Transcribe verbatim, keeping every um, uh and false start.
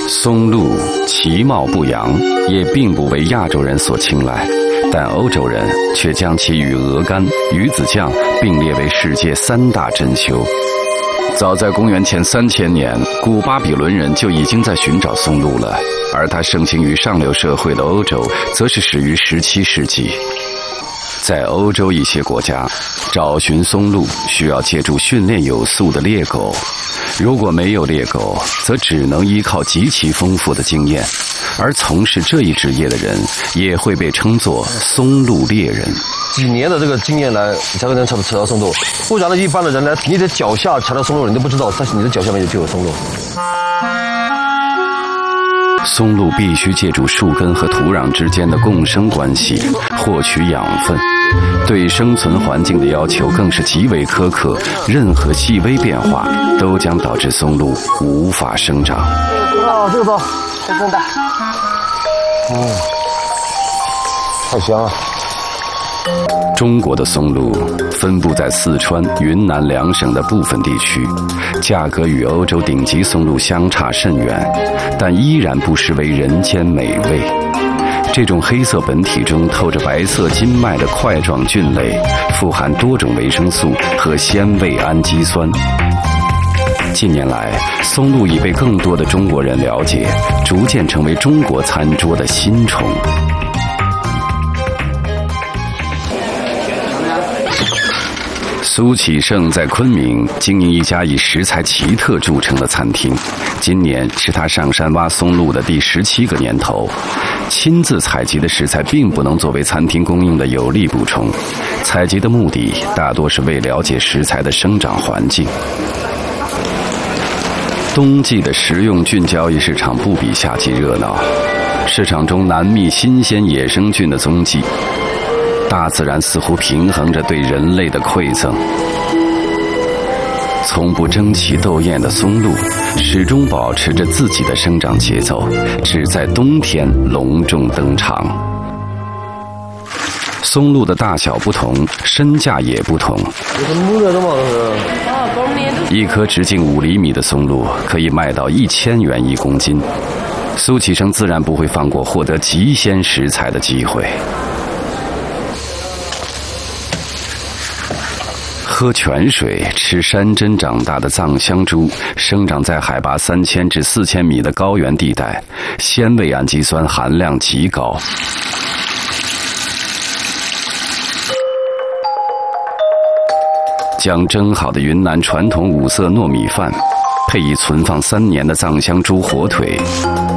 松露其貌不扬，也并不为亚洲人所青睐，但欧洲人却将其与鹅肝、鱼子酱并列为世界三大珍馐。早在公元前三千年，古巴比伦人就已经在寻找松露了，而它盛行于上流社会的欧洲，则是始于十七世纪。在欧洲一些国家，找寻松露需要借助训练有素的猎狗，如果没有猎狗，则只能依靠极其丰富的经验，而从事这一职业的人也会被称作松露猎人。 几年的这个经验来，你才能吃吃到松露，不然呢，一般的人呢，你的脚下踩到松露，你都不知道，但是你的脚下面就有松露。 松露必须借助树根和土壤之间的共生关系获取养分，对生存环境的要求更是极为苛刻，任何细微变化都将导致松露无法生长。 啊，这个多，这更大。嗯，太香了。 中国的松露分布在四川、云南两省的部分地区，价格与欧洲顶级松露相差甚远，但依然不失为人间美味。这种黑色本体中透着白色筋脉的块状菌类，富含多种维生素和鲜味氨基酸。近年来，松露已被更多的中国人了解，逐渐成为中国餐桌的新宠。苏启盛在昆明经营一家以食材奇特著称的餐厅，今年是他上山挖松露的第十七个年头。亲自采集的食材并不能作为餐厅供应的有力补充，采集的目的大多是为了解食材的生长环境。冬季的食用菌交易市场不比夏季热闹，市场中难觅新鲜野生菌的踪迹。大自然似乎平衡着对人类的馈赠。从不争奇斗艳的松露，始终保持着自己的生长节奏，只在冬天隆重登场。松露的大小不同，身价也不同。一颗直径五厘米的松露可以卖到一千元一公斤。苏启盛自然不会放过获得极鲜食材的机会。喝泉水、吃山珍长大的藏香猪，生长在海拔三千至四千米的高原地带，鲜味氨基酸含量极高。将蒸好的云南传统五色糯米饭，配以存放三年的藏香猪火腿，